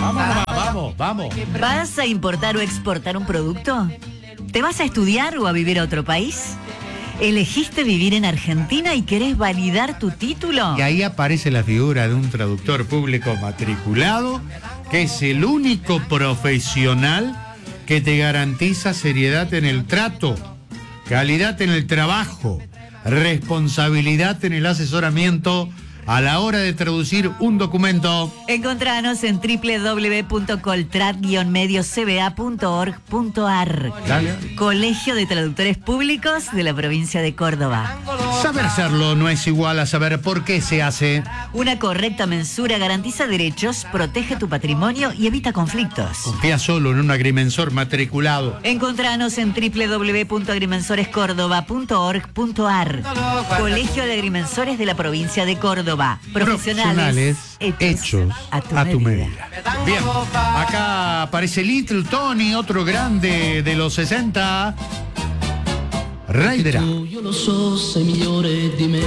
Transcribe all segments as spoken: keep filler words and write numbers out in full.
Vamos, vamos, vamos. ¿Vas a importar o exportar un producto? ¿Te vas a estudiar o a vivir a otro país? ¿Elegiste vivir en Argentina y querés validar tu título? Y ahí aparece la figura de un traductor público matriculado, que es el único profesional que te garantiza seriedad en el trato, calidad en el trabajo, responsabilidad en el asesoramiento a la hora de traducir un documento. Encontranos en doble u doble u doble u punto coltrat guion medio c b a punto org punto a r. Dale. Colegio de Traductores Públicos de la provincia de Córdoba. Saber hacerlo no es igual a saber por qué se hace. Una correcta mensura garantiza derechos, protege tu patrimonio y evita conflictos. Confía solo en un agrimensor matriculado. Encontranos en doble u doble u doble u punto agrimensorescórdoba punto org punto a r. Colegio de Agrimensores de la provincia de Córdoba. Profesionales, Profesionales hechos, hechos a, tu, a tu medida. medida. Bien, acá aparece Little Tony, otro grande de los sesenta. Raidera. Io lo so se migliore di me.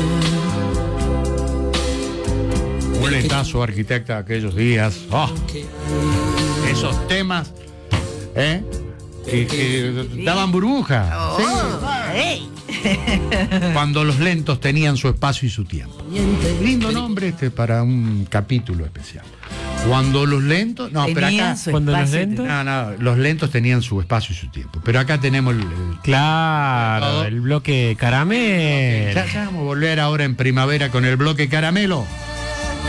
Un lentazo, arquitecta, aquellos días. Oh, esos temas, ¿eh? Que, que daban burbuja. Oh, ¿sí? hey. Cuando los lentos tenían su espacio y su tiempo. Lindo nombre este para un capítulo especial. Cuando los lentos... No, pero acá... Cuando los lentos... No, no, los lentos tenían su espacio y su tiempo. Pero acá tenemos el... el claro, todo. El bloque caramelo. Ya, ya vamos a volver ahora en primavera con el bloque caramelo.